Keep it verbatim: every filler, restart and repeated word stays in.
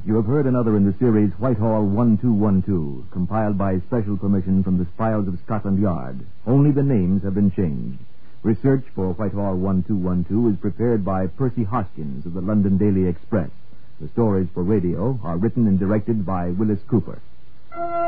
You have heard another in the series Whitehall one two one two, compiled by special permission from the Files of Scotland Yard. Only the names have been changed. Research for Whitehall one two one two is prepared by Percy Hoskins of the London Daily Express. The stories for radio are written and directed by Willis Cooper.